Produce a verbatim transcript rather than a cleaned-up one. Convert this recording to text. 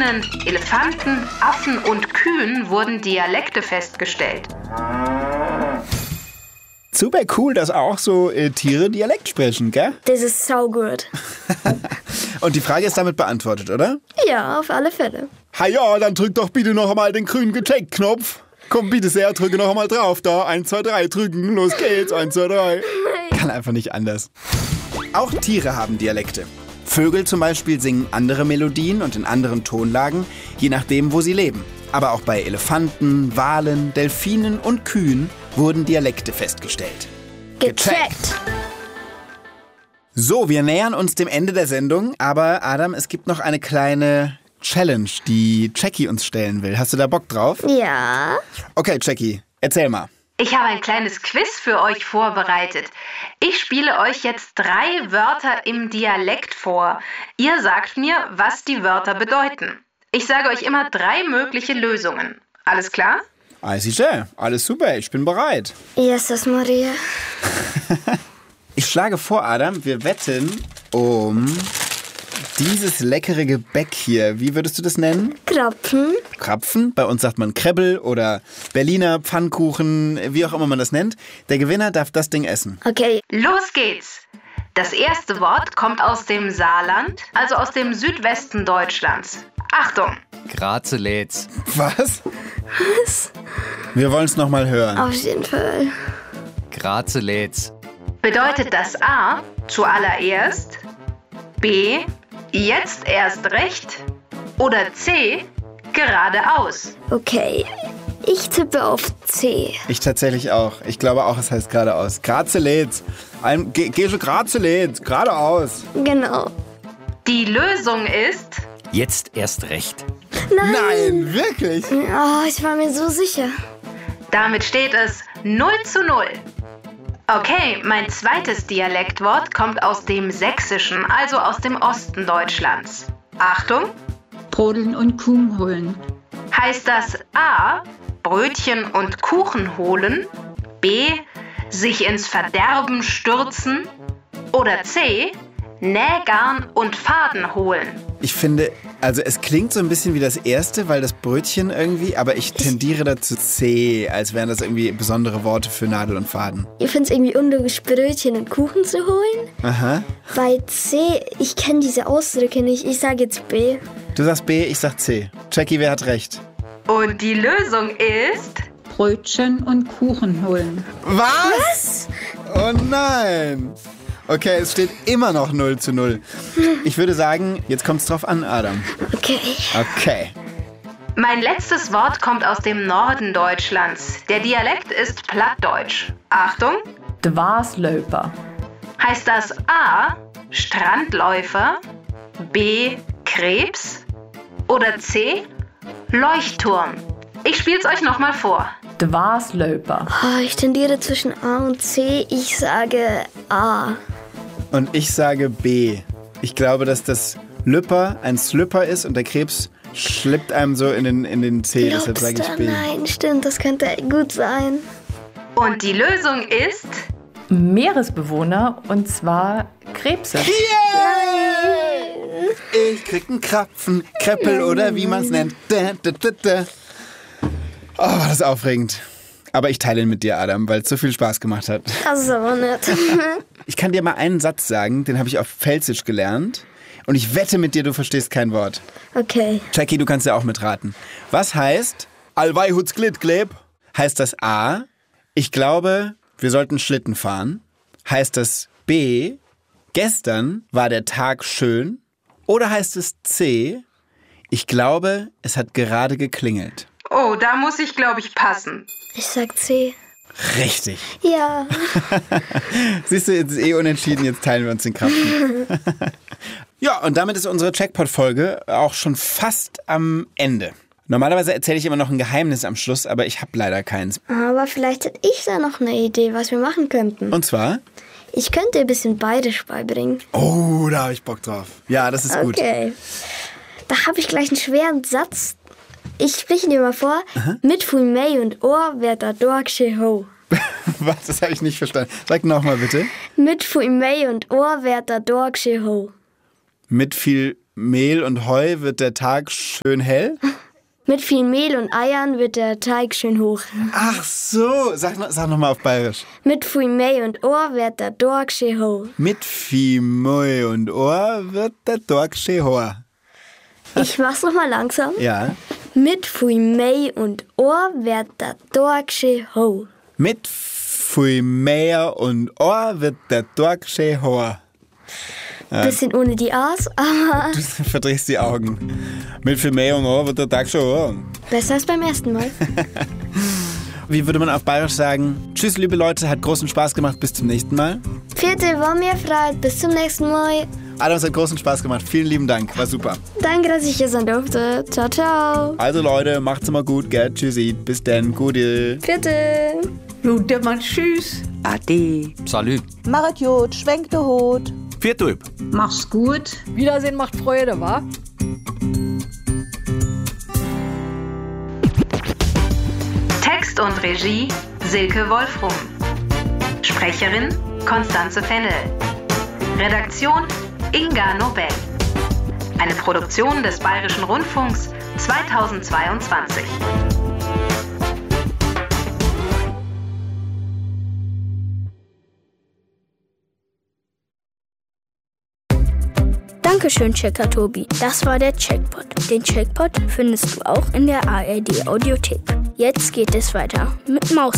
Delfinen, Elefanten, Affen und Kühen wurden Dialekte festgestellt. Super cool, dass auch so äh, Tiere Dialekt sprechen, gell? Das ist so gut. Und die Frage ist damit beantwortet, oder? Ja, auf alle Fälle. Ha ja, dann drück doch bitte noch einmal den grünen Gecheckt-Knopf. Komm bitte sehr, drücke noch einmal drauf da. eins, zwei, drei, drücken, los geht's, eins, zwei, drei. Kann einfach nicht anders. Auch Tiere haben Dialekte. Vögel zum Beispiel singen andere Melodien und in anderen Tonlagen, je nachdem, wo sie leben. Aber auch bei Elefanten, Walen, Delfinen und Kühen wurden Dialekte festgestellt. Gecheckt. So, wir nähern uns dem Ende der Sendung, aber Adam, es gibt noch eine kleine Challenge, die Jackie uns stellen will. Hast du da Bock drauf? Ja. Okay, Jackie, erzähl mal. Ich habe ein kleines Quiz für euch vorbereitet. Ich spiele euch jetzt drei Wörter im Dialekt vor. Ihr sagt mir, was die Wörter bedeuten. Ich sage euch immer drei mögliche Lösungen. Alles klar? Alles sicher, alles super, ich bin bereit. Jesus Maria. Ich schlage vor, Adam, wir wetten um dieses leckere Gebäck hier. Wie würdest du das nennen? Krapfen. Krapfen. Bei uns sagt man Krebbel oder Berliner Pfannkuchen, wie auch immer man das nennt. Der Gewinner darf das Ding essen. Okay. Los geht's! Das erste Wort kommt aus dem Saarland, also aus dem Südwesten Deutschlands. Achtung! Grazelätz. Was? Was? Wir wollen es nochmal hören. Auf jeden Fall. Grazelätz. Bedeutet das A, zuallererst, B, jetzt erst recht oder C, geradeaus? Okay. Ich tippe auf C. Ich tatsächlich auch. Ich glaube auch, es heißt geradeaus. Grazelätz. Geh geh schon Grazelätz. Geradeaus. Genau. Die Lösung ist... Jetzt erst recht. Nein. Nein, wirklich? Oh, ich war mir so sicher. Damit steht es null zu null. Okay, mein zweites Dialektwort kommt aus dem Sächsischen, also aus dem Osten Deutschlands. Achtung! Brodeln und Kuchen holen. Heißt das A, Brötchen und Kuchen holen, B, sich ins Verderben stürzen oder C, Nähgarn und Faden holen? Ich finde, also es klingt so ein bisschen wie das erste, weil das Brötchen irgendwie, aber ich tendiere dazu C, als wären das irgendwie besondere Worte für Nadel und Faden. Ich finde es irgendwie unlogisch, Brötchen und Kuchen zu holen. Aha. Bei C, ich kenne diese Ausdrücke nicht. Ich sage jetzt B. Du sagst B, ich sag C. Jackie, wer hat recht? Und die Lösung ist... Brötchen und Kuchen holen. Was? Oh nein. Okay, es steht immer noch null zu null. Ich würde sagen, jetzt kommt's drauf an, Adam. Okay. Okay. Mein letztes Wort kommt aus dem Norden Deutschlands. Der Dialekt ist Plattdeutsch. Achtung! Dwarslöper. Heißt das A, Strandläufer, B, Krebs oder C, Leuchtturm? Ich spiel's euch nochmal vor. Dwarslöper. Oh, ich tendiere zwischen A und C. Ich sage A. Und ich sage B. Ich glaube, dass das Lüpper ein Slipper ist und der Krebs schlippt einem so in den, in den C. Deshalb sage ich B. Nein, stimmt, das könnte gut sein. Und die Lösung ist... Meeresbewohner, und zwar Krebse. Yeah! Ich krieg einen Krapfen, Kreppel oder wie man es nennt. Da, da, da, da. Oh, war das aufregend. Aber ich teile ihn mit dir, Adam, weil es so viel Spaß gemacht hat. Das ist aber nett. Ich kann dir mal einen Satz sagen, den habe ich auf Pfälzisch gelernt. Und ich wette mit dir, du verstehst kein Wort. Okay. Jackie, du kannst ja auch mitraten. Was heißt Allwei huts glit gleb? Heißt das A, ich glaube, wir sollten Schlitten fahren? Heißt das B, gestern war der Tag schön? Oder heißt es C, ich glaube, es hat gerade geklingelt? Oh, da muss ich, glaube ich, passen. Ich sag C. Richtig. Ja. Siehst du, jetzt ist eh unentschieden, jetzt teilen wir uns den Krapfen. Ja, und damit ist unsere Jackpot-Folge auch schon fast am Ende. Normalerweise erzähle ich immer noch ein Geheimnis am Schluss, aber ich habe leider keins. Aber vielleicht hätte ich da noch eine Idee, was wir machen könnten. Und zwar? Ich könnte ein bisschen Bayerisch beibringen. Oh, da habe ich Bock drauf. Ja, das ist gut. Okay. Da habe ich gleich einen schweren Satz. Ich spreche dir mal vor. Aha. Mit viel Mei und Ohr wird der Dorksche ho. Was? Das habe ich nicht verstanden. Sag nochmal bitte. Mit viel Mei und Ohr wird der Dorksche ho. Mit viel Mehl und Heu wird der Tag schön hell? Mit viel Mehl und Eiern wird der Teig schön hoch. Ach so, sag, sag nochmal auf Bayerisch. Mit viel Mehl und Ohr wird der Dorg schön hoch. Mit viel Mehl und Ohr wird der Tag schön hoch. Ich mach's nochmal langsam. Ja. Mit viel Mehl und Ohr wird der Dorg schön hoch. Mit viel Mehl und Ohr wird der Tag schön hoch. Bisschen ohne die A's, aber Du verdrehst die Augen. Mit viel Mehl und Ohr wird der Tag schon hoch. besser als beim ersten Mal. Wie würde man auf Bayerisch sagen? Tschüss, liebe Leute, hat großen Spaß gemacht. Bis zum nächsten Mal. Vierte war mir frei. Bis zum nächsten Mal. Adams hat großen Spaß gemacht. Vielen lieben Dank. War super. Danke, dass ich hier sein durfte. Ciao, ciao. Also Leute, macht's immer gut, gell? Tschüssi. Bis dann. Gute. Vierte. Gute Mann, tschüss. Ade. Salü. Machet Jod, schwenkt de Hut. Viertüb. Mach's gut. Wiedersehen macht Freude, wa? Text und Regie Silke Wolfrum. Sprecherin Konstanze Fennel. Redaktion Inga Nobel. Eine Produktion des Bayerischen Rundfunks zweitausendzweiundzwanzig. Dankeschön, Checker Tobi. Das war der Checkpot. Den Checkpot findest du auch in der A R D Audiothek. Jetzt geht es weiter mit Maus.